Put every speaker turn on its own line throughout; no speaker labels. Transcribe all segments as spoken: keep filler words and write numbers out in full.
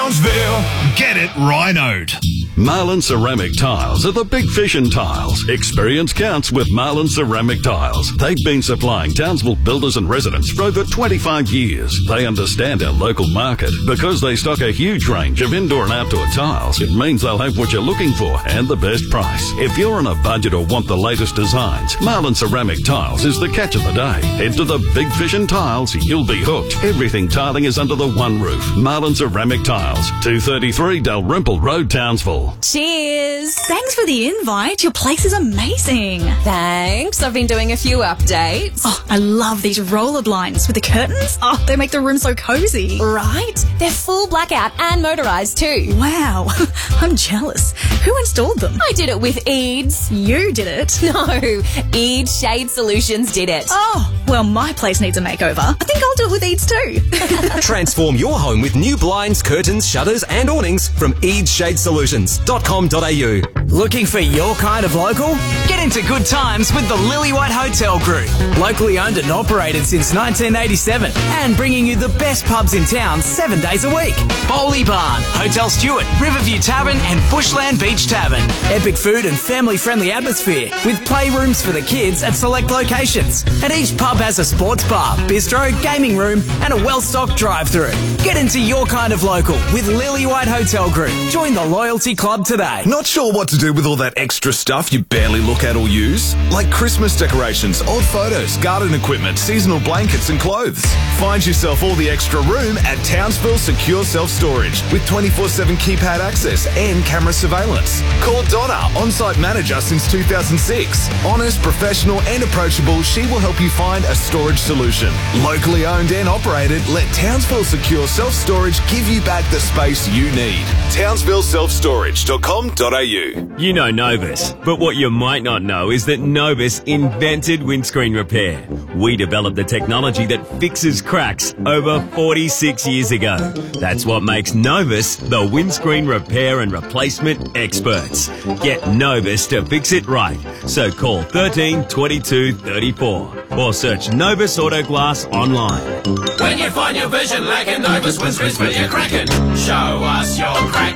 Get it rhinoed.
Marlin Ceramic Tiles are the big fish in tiles. Experience counts with Marlin Ceramic Tiles. They've been supplying Townsville builders and residents for over twenty-five years. They understand our local market. Because they stock a huge range of indoor and outdoor tiles, it means they'll have what you're looking for and the best price. If you're on a budget or want the latest designs, Marlin Ceramic Tiles is the catch of the day. Head to the Big Fish in Tiles. You'll be hooked. Everything tiling is under the one roof. Marlin Ceramic Tiles, two thirty-three Dalrymple Road, Townsville.
Cheers! Thanks for the invite. Your place is amazing.
Thanks. I've been doing a few updates.
Oh, I love these roller blinds with the curtains. Oh, they make the room so cozy.
Right? They're full blackout and motorised too.
Wow. I'm jealous. Who installed them?
I did it with Eads.
You did it?
No, Eads Shade Solutions did it.
Oh, well, my place needs a makeover. I think I'll do it with Eads too.
Transform your home with new blinds, curtains, shutters and awnings from eads shade solutions dot com dot a u.
Looking for your kind of local? Get into good times with the Lillywhite Hotel Group. Locally owned and operated since nineteen eighty-seven and bringing you the best pubs in town seven days a week. Bowley Barn, Hotel Stewart, Riverview Tavern and Bushland Beach Tavern. Epic food and family-friendly atmosphere with playrooms for the kids at select locations. And each pub has a sports bar, bistro, gaming room and a well-stocked drive-through. Get into your kind of local with Lillywhite Hotel Group. Join the Loyalty Club today.
Not sure what to do with all that extra stuff you barely look at or use? Like Christmas decorations, old photos, garden equipment, seasonal blankets and clothes. Find yourself all the extra room at Townsville Secure Self-Storage with twenty-four seven keypad access and camera surveillance. Call Donna, on-site manager since two thousand six. Honest, professional and approachable, she will help you find a storage solution. Locally owned and operated, let Townsville Secure Self-Storage give you back the space you need. townsville self storage dot com dot a u.
You know Novus, but what you might not know is that Novus invented windscreen repair. We developed the technology that fixes cracks over forty-six years ago. That's what makes Novus the windscreen repair and replacement experts. Get Novus to fix it right. So call thirteen twenty-two thirty-four or search Novus Auto Glass online.
When you find your vision lacking, Novus windscreens for your cracking. Show us your crack.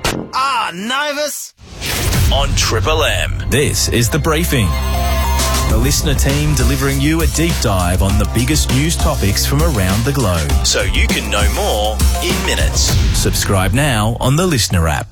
Ah, Novus.
On Triple M.
This is The Briefing. The listener team delivering you a deep dive on the biggest news topics from around the globe.
So you can know more in minutes.
Subscribe now on the Listener app.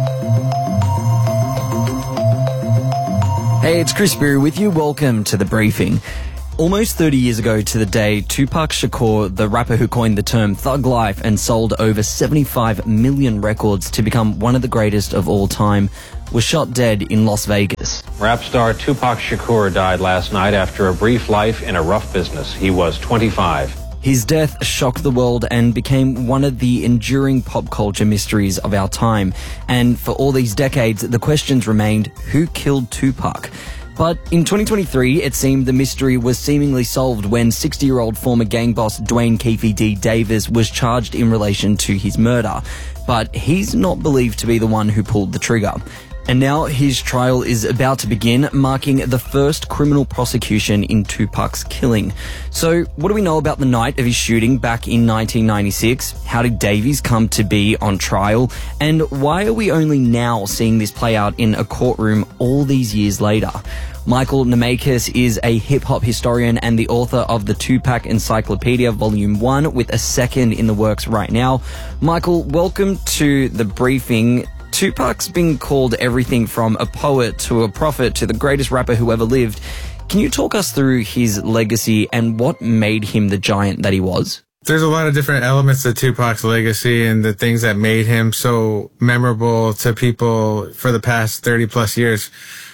Hey, it's Chris Beery with you. Welcome to The Briefing. Almost thirty years ago to the day, Tupac Shakur, the rapper who coined the term thug life and sold over seventy-five million records to become one of the greatest of all time, was shot dead in Las Vegas.
Rap star Tupac Shakur died last night after a brief life in a rough business. He was twenty-five.
His death shocked the world and became one of the enduring pop culture mysteries of our time. And for all these decades, the questions remained, who killed Tupac? But in twenty twenty-three, it seemed the mystery was seemingly solved when sixty-year-old former gang boss Dwayne Keefe D. Davis was charged in relation to his murder. But he's not believed to be the one who pulled the trigger. And now his trial is about to begin, marking the first criminal prosecution in Tupac's killing. So, what do we know about the night of his shooting back in nineteen ninety-six? How did Davies come to be on trial? And why are we only now seeing this play out in a courtroom all these years later? Michael Nemakis is a hip-hop historian and the author of the Tupac Encyclopedia Volume one, with a second in the works right now. Michael, welcome to The Briefing. Tupac's been called everything from a poet to a prophet to the greatest rapper who ever lived. Can you talk us through his legacy and what made him the giant that he was?
There's a lot of different elements to Tupac's legacy and the things that made him so memorable to people for the past thirty plus years.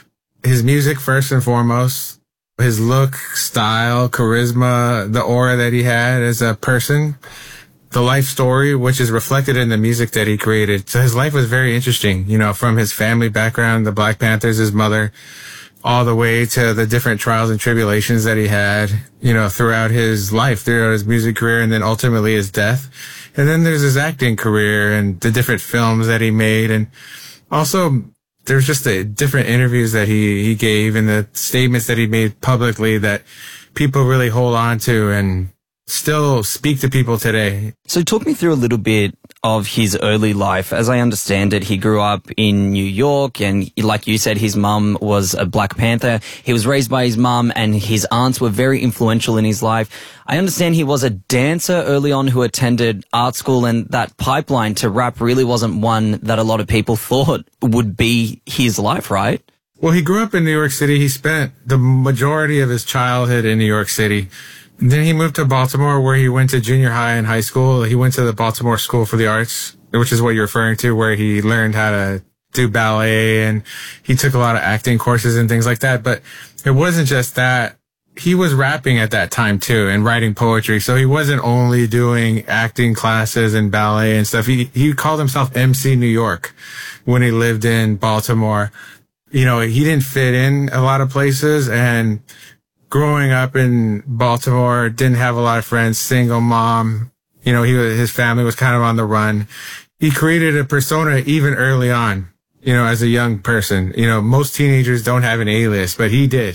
His music, first and foremost, his look, style, charisma, the aura that he had as a person, the life story, which is reflected in the music that he created. So his life was very interesting, you know, from his family background, the Black Panthers, his mother, all the way to the different trials and tribulations that he had, you know, throughout his life, throughout his music career, and then ultimately his death. And then there's his acting career and the different films that he made. And also there's just the different interviews that he, he gave and the statements that he made publicly that people really hold on to. And still speak to people today.
So talk me through a little bit of his early life. As I understand it, he grew up in New York, and like you said, his mum was a Black Panther. He was raised by his mum, and his aunts were very influential in his life. I understand he was a dancer early on who attended art school, and that pipeline to rap really wasn't one that a lot of people thought would be his life, right?
Well, he grew up in New York City. He spent the majority of his childhood in New York City. Then he moved to Baltimore, where he went to junior high and high school. He went to the Baltimore School for the Arts, which is what you're referring to, where he learned how to do ballet, and he took a lot of acting courses and things like that. But it wasn't just that. He was rapping at that time too and writing poetry. So he wasn't only doing acting classes and ballet and stuff. He, he called himself M C New York when he lived in Baltimore. You know, he didn't fit in a lot of places, and growing up in Baltimore, didn't have a lot of friends, single mom, you know, he was, his family was kind of on the run. He created a persona even early on, you know, as a young person. You know, most teenagers don't have an alias, but he did.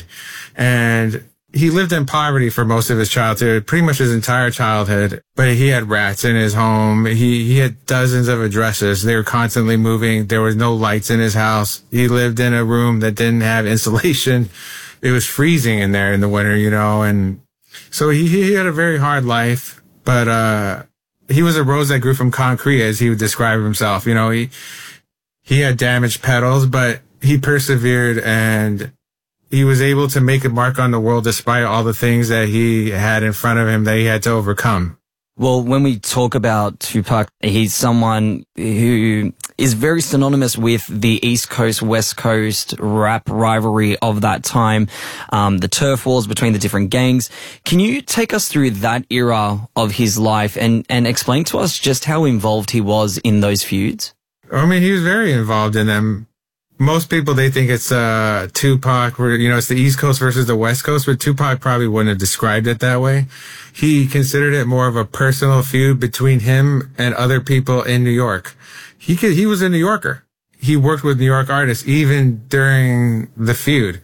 And he lived in poverty for most of his childhood, pretty much his entire childhood, but he had rats in his home. He, he had dozens of addresses. They were constantly moving. There was no lights in his house. He lived in a room that didn't have insulation. It was freezing in there in the winter, you know, and so he, he had a very hard life, but, uh, he was a rose that grew from concrete, as he would describe himself. You know, he, he had damaged petals, but he persevered, and he was able to make a mark on the world despite all the things that he had in front of him that he had to overcome.
Well, when we talk about Tupac, he's someone who is very synonymous with the East Coast, West Coast rap rivalry of that time, um, the turf wars between the different gangs. Can you take us through that era of his life and, and explain to us just how involved he was in those feuds?
I mean, he was very involved in them. Most people, they think it's uh Tupac, where, you know, it's the East Coast versus the West Coast, but Tupac probably wouldn't have described it that way. He considered it more of a personal feud between him and other people in New York. He could, he was a New Yorker. He worked with New York artists even during the feud.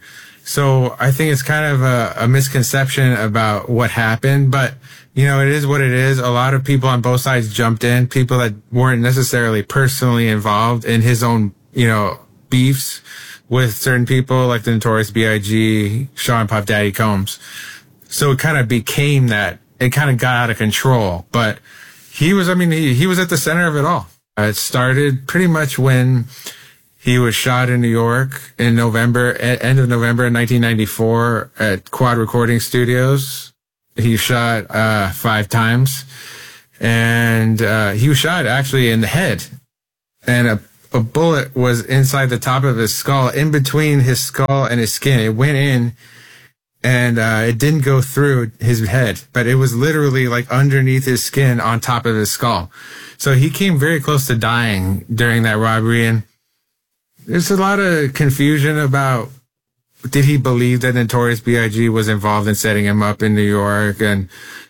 So I think it's kind of a, a misconception about what happened, but you know, it is what it is. A lot of people on both sides jumped in, people that weren't necessarily personally involved in his own, you know, beefs with certain people like the Notorious B I G, Sean Puff Daddy Combs. So it kind of became that. It kind of got out of control. But he was, I mean, he, he was at the center of it all. Uh, it started pretty much when he was shot in New York in November, end of November nineteen ninety-four at Quad Recording Studios. He shot uh five times. And uh he was shot actually in the head. And a A bullet was inside the top of his skull, in between his skull and his skin. It went in, and uh, it didn't go through his head, but it was literally like underneath his skin on top of his skull. So he came very close to dying during that robbery, and there's a lot of confusion about, did he believe that Notorious B I G was involved in setting him up in New York, and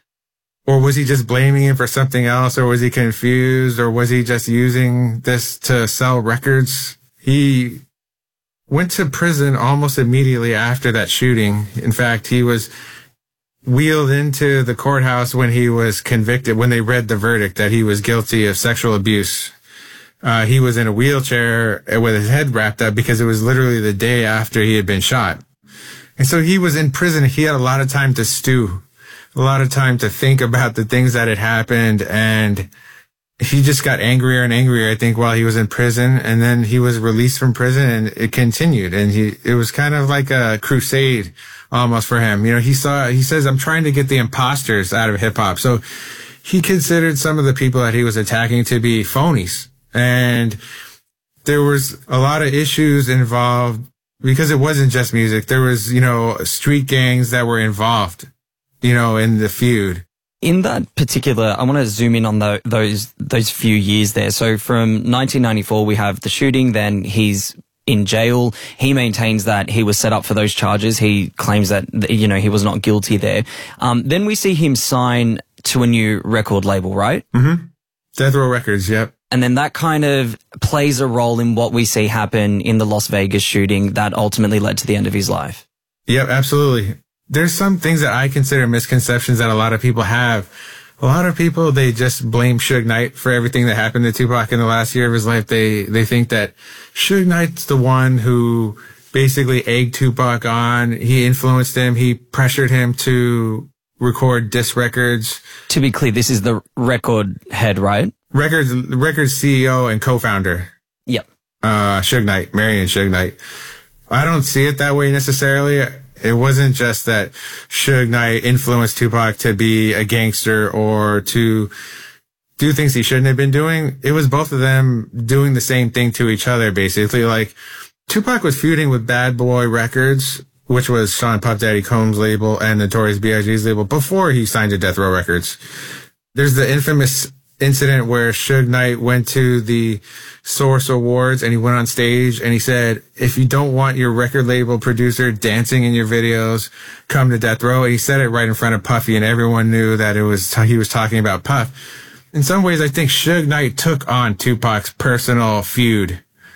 or was he just blaming him for something else? Or was he confused? Or was he just using this to sell records? He went to prison almost immediately after that shooting. In fact, he was wheeled into the courthouse when he was convicted, when they read the verdict that he was guilty of sexual abuse. Uh, he was in a wheelchair with his head wrapped up because it was literally the day after he had been shot. And so he was in prison. He had a lot of time to stew. A lot of time to think about the things that had happened, and he just got angrier and angrier, I think, while he was in prison, and then he was released from prison, and it continued, and he, it was kind of like a crusade almost for him. You know, he saw, he says, I'm trying to get the imposters out of hip hop. So he considered some of the people that he was attacking to be phonies, and there was a lot of issues involved because it wasn't just music. There was, you know, street gangs that were involved, you know, in the feud.
In that particular, I want to zoom in on the, those those few years there. So from nineteen ninety-four, we have the shooting, then he's in jail. He maintains that he was set up for those charges. He claims that, you know, he was not guilty there. Um, then we see him sign to a new record label, right?
Mm-hmm. Death Row Records, yep.
And then that kind of plays a role in what we see happen in the Las Vegas shooting that ultimately led to the end of his life.
Yep, absolutely. there's some things that I consider misconceptions that a lot of people have. A lot of people, they just blame Suge Knight for everything that happened to Tupac in the last year of his life. They, they think that Suge Knight's the one who basically egged Tupac on. He influenced him. He pressured him to record diss records.
To be clear, this is the record head, right?
Records, record C E O and co-founder.
Yep.
Uh, Suge Knight, Marion Suge Knight. I don't see it that way necessarily. It wasn't just that Suge Knight influenced Tupac to be a gangster or to do things he shouldn't have been doing. It was both of them doing the same thing to each other, basically. Like, Tupac was feuding with Bad Boy Records, which was Sean Puff Daddy Combs' label and Notorious B I G's label, before he signed to Death Row Records. There's the infamous incident where Suge Knight went to the Source Awards and he went on stage and he said, if you don't want your record label producer dancing in your videos, come to Death Row. And he said it right in front of Puffy, and everyone knew that it was he was talking about Puff. In some ways, I think Suge Knight took on Tupac's personal feud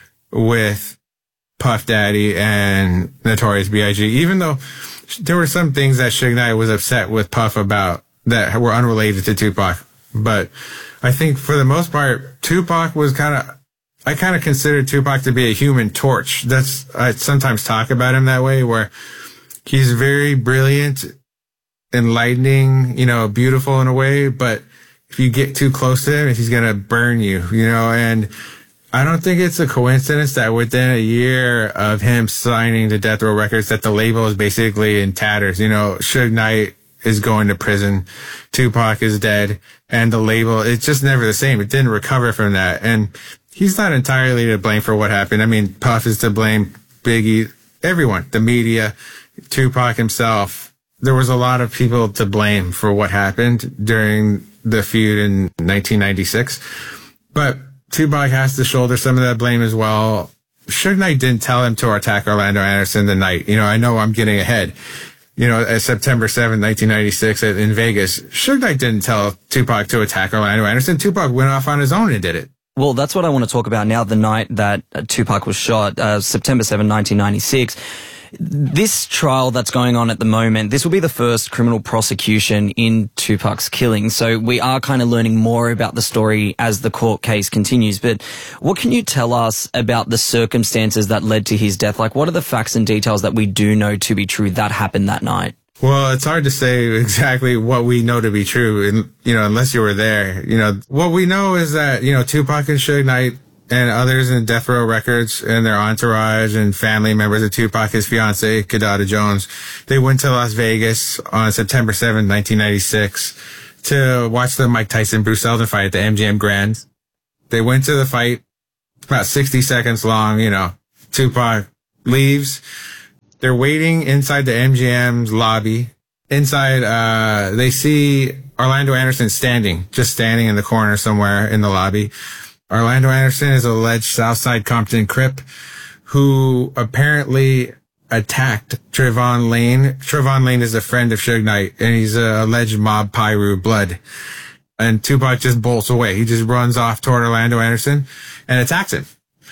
with Puff Daddy and Notorious B I G, even though there were some things that Suge Knight was upset with Puff about that were unrelated to Tupac. But I think for the most part, Tupac was kind of, I kind of consider Tupac to be a human torch. That's, I sometimes talk about him that way, where he's very brilliant, enlightening, you know, beautiful in a way, but if you get too close to him, he's going to burn you, you know, and I don't think it's a coincidence that within a year of him signing to Death Row Records that the label is basically in tatters. You know, Suge Knight is going to prison, Tupac is dead, and the label, it's just never the same. It didn't recover from that. And he's not entirely to blame for what happened. I mean, Puff is to blame, Biggie, everyone, the media, Tupac himself. There was a lot of people to blame for what happened during the feud in nineteen ninety-six. But Tupac has to shoulder some of that blame as well. Suge Knight didn't tell him to attack Orlando Anderson the night. You know, I know I'm getting ahead. You know, at September seventh, nineteen ninety-six in Vegas, Suge Knight didn't tell Tupac to attack Orlando Anderson. Tupac went off on his own and did it.
Well, that's what I want to talk about now, the night that uh, Tupac was shot, uh, September seventh, nineteen ninety-six. This trial that's going on at the moment, this will be the first criminal prosecution in Tupac's killing. So we are kind of learning more about the story as the court case continues. But what can you tell us about the circumstances that led to his death? Like, what are the facts and details that we do know to be true that happened that night?
Well, it's hard to say exactly what we know to be true, and, you know, unless you were there. You know, what we know is that, you know, Tupac and Suge Knight and others in Death Row Records and their entourage and family members of Tupac, his fiancée, Kidada Jones, they went to Las Vegas on September seventh, nineteen ninety-six to watch the Mike Tyson-Bruce Seldon fight at the M G M Grand. They went to the fight, about sixty seconds long, you know. Tupac leaves. They're waiting inside the M G M's lobby. Inside, uh, they see Orlando Anderson standing, just standing in the corner somewhere in the lobby. Orlando Anderson is an alleged Southside Compton Crip who apparently attacked Trayvon Lane. Trayvon Lane is a friend of Suge Knight, and he's an alleged mob Piru blood. And Tupac just bolts away. He just runs off toward Orlando Anderson and attacks him.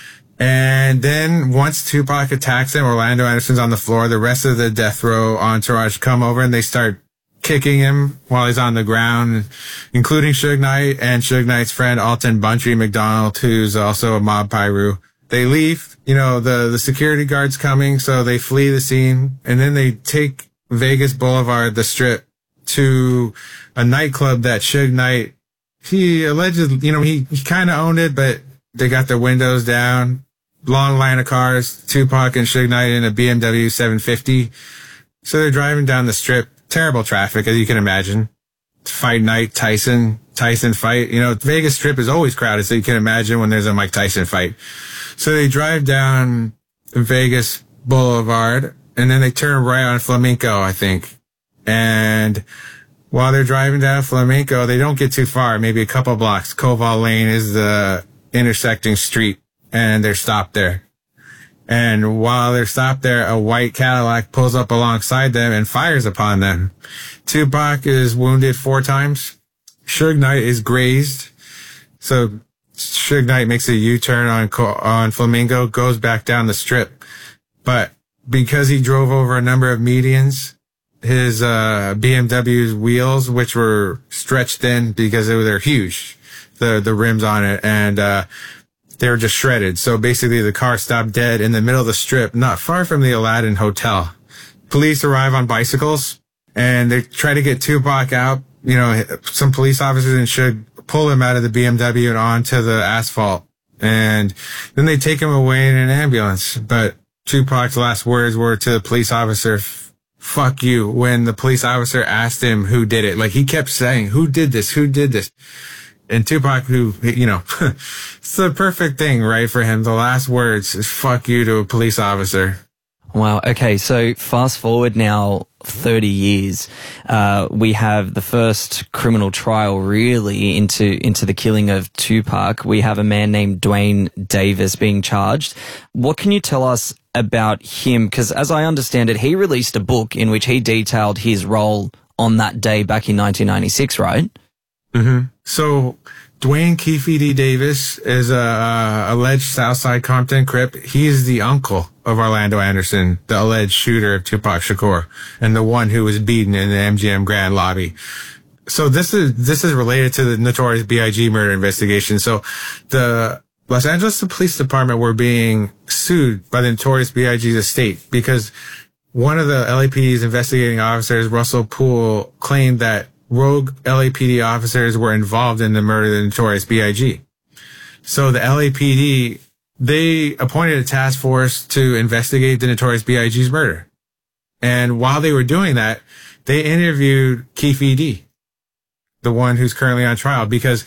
And then once Tupac attacks him, Orlando Anderson's on the floor. The rest of the Death Row entourage come over and they start kicking him while he's on the ground, including Suge Knight and Suge Knight's friend Alton Buntry McDonald, who's also a mob Piru. They leave, you know, the, the security guard's coming, so they flee the scene, and then they take Vegas Boulevard, the Strip, to a nightclub that Suge Knight, he allegedly, you know, he, he kind of owned it, but they got their windows down, long line of cars, Tupac and Suge Knight in a B M W seven fifty. So they're driving down the Strip. Terrible traffic, as you can imagine. Fight night, Tyson, Tyson fight. You know, Vegas Strip is always crowded, so you can imagine when there's a Mike Tyson fight. So they drive down Vegas Boulevard, and then they turn right on Flamenco, I think. And while they're driving down Flamenco, they don't get too far, maybe a couple blocks. Koval Lane is the intersecting street, and they're stopped there. And while they're stopped there, a white Cadillac pulls up alongside them and fires upon them. Tupac is wounded four times. Suge Knight is grazed. So Suge Knight makes a U-turn on, on Flamingo, goes back down the Strip. But because he drove over a number of medians his uh, B M W's wheels, which were stretched thin because they were huge, the the rims on it, and uh, they were just shredded. So basically, the car stopped dead in the middle of the strip, not far from the Aladdin Hotel. Police arrive on bicycles, and they try to get Tupac out. You know, some police officers should pull him out of the B M W and onto the asphalt. And then they take him away in an ambulance. But Tupac's last words were to the police officer, fuck you, when the police officer asked him who did it. Like, he kept saying, who did this? Who did this? And Tupac, who, you know, it's the perfect thing, right, for him. The last words is fuck you to a police officer.
Wow. Okay. So fast forward now thirty years, uh, we have the first criminal trial really into, into the killing of Tupac. We have a man named Duane Davis being charged. What can you tell us about him? Because as I understand it, he released a book in which he detailed his role on that day back in nineteen ninety-six, right?
Mm-hmm. So Duane Keefe D. Davis is a uh, alleged Southside Compton Crip. He's the uncle of Orlando Anderson, the alleged shooter of Tupac Shakur, and the one who was beaten in the M G M Grand lobby. So this is this is related to the Notorious B I G murder investigation. So the Los Angeles Police Department were being sued by the Notorious B I G's estate because one of the L A P D's investigating officers, Russell Poole, claimed that rogue L A P D officers were involved in the murder of the Notorious B I G. So the L A P D, they appointed a task force to investigate the Notorious B I G's murder. And while they were doing that, they interviewed Keefe D, the one who's currently on trial, because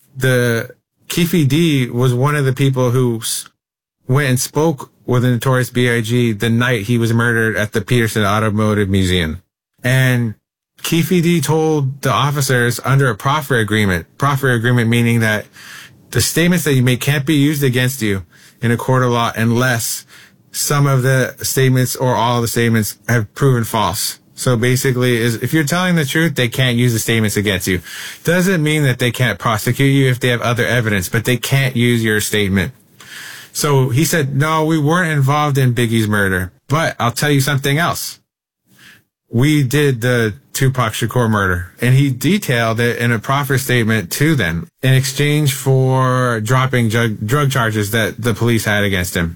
the Keefe D was one of the people who went and spoke with the Notorious B I G the night he was murdered at the Peterson Automotive Museum. And Keefe D told the officers under a proffer agreement, proffer agreement meaning that the statements that you make can't be used against you in a court of law unless some of the statements or all of the statements have proven false. So basically, is if you're telling the truth, they can't use the statements against you. Doesn't mean that they can't prosecute you if they have other evidence, but they can't use your statement. So he said, no, we weren't involved in Biggie's murder, but I'll tell you something else. We did the Tupac Shakur murder, and he detailed it in a proffer statement to them in exchange for dropping drug, drug charges that the police had against him.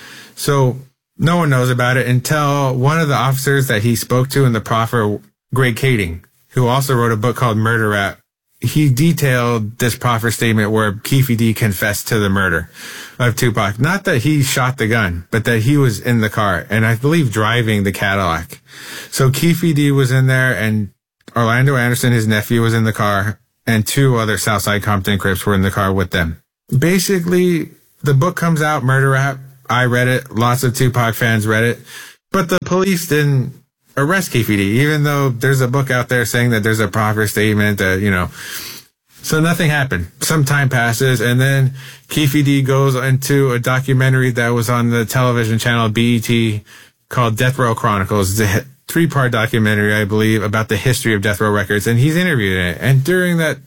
So no one knows about it until one of the officers that he spoke to in the proffer, Greg Kading, who also wrote a book called Murder Rap. He detailed this proffer statement where Keefe D confessed to the murder of Tupac. Not that he shot the gun, but that he was in the car, and I believe driving the Cadillac. So Keefe D was in there, and Orlando Anderson, his nephew, was in the car, and two other Southside Compton Crips were in the car with them. Basically, the book comes out, Murder Rap. I read it. Lots of Tupac fans read it. But the police didn't arrest Keefe D, even though there's a book out there saying that there's a proffer statement that, you know. So nothing happened. Some time passes, and then Keefe D goes into a documentary that was on the television channel B E T called Death Row Chronicles. It's a three-part documentary, I believe, about the history of Death Row Records, and he's interviewed in it. And during that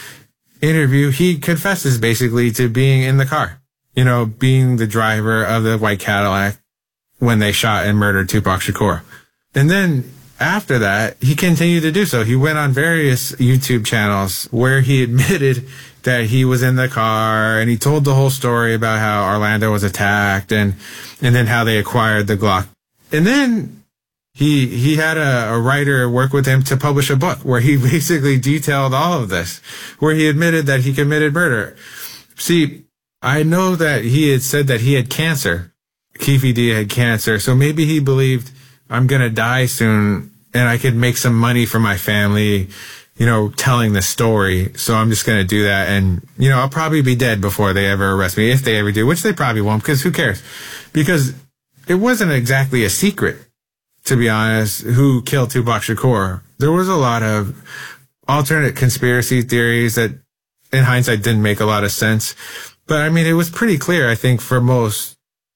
interview, he confesses basically to being in the car, you know, being the driver of the white Cadillac when they shot and murdered Tupac Shakur. And then after that, he continued to do so. He went on various YouTube channels where he admitted that he was in the car, and he told the whole story about how Orlando was attacked and, and then how they acquired the Glock. And then he, he had a, a writer work with him to publish a book where he basically detailed all of this, where he admitted that he committed murder. See, I know that he had said that he had cancer. Keefe D had cancer. So maybe he believed, I'm going to die soon and I could make some money for my family, you know, telling the story. So I'm just going to do that. And, you know, I'll probably be dead before they ever arrest me, if they ever do, which they probably won't, because who cares? Because it wasn't exactly a secret, to be honest, who killed Tupac Shakur. There was a lot of alternate conspiracy theories that, in hindsight, didn't make a lot of sense. But, I mean, it was pretty clear, I think, for most,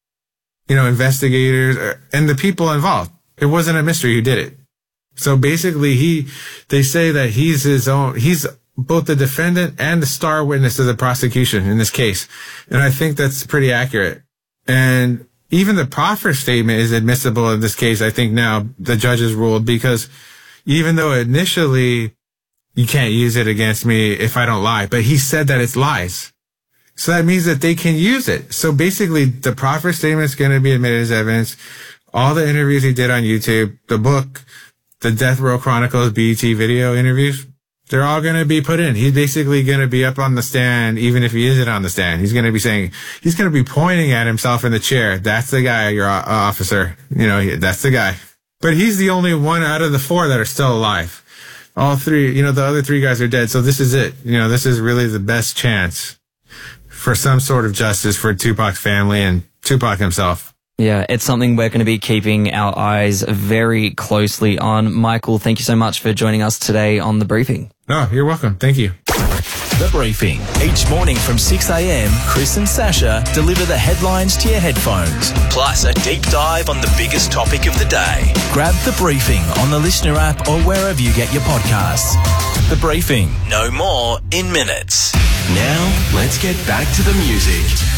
you know, investigators and the people involved. It wasn't a mystery who did it. So basically, he, they say that he's his own, he's both the defendant and the star witness of the prosecution in this case. And I think that's pretty accurate. And even the proffer statement is admissible in this case, I think now the judges ruled, because even though initially you can't use it against me if I don't lie, but he said that it's lies. So that means that they can use it. So basically the proffer statement is going to be admitted as evidence. All the interviews he did on YouTube, the book, the Death Row Chronicles B E T video interviews, they're all going to be put in. He's basically going to be up on the stand, even if he isn't on the stand. He's going to be saying, he's going to be pointing at himself in the chair. That's the guy, your uh, officer. You know, that's the guy. But he's the only one out of the four that are still alive. All three, you know, the other three guys are dead. So this is it. You know, this is really the best chance for some sort of justice for Tupac's family and Tupac himself.
Yeah, it's something we're going to be keeping our eyes very closely on. Michael, thank you so much for joining us today on The Briefing.
No, you're welcome. Thank you.
The Briefing. Each morning from six a.m, Chris and Sasha deliver the headlines to your headphones, plus a deep dive on the biggest topic of the day. Grab The Briefing on the Listener app or wherever you get your podcasts. The Briefing. No more in minutes.
Now, let's get back to the music.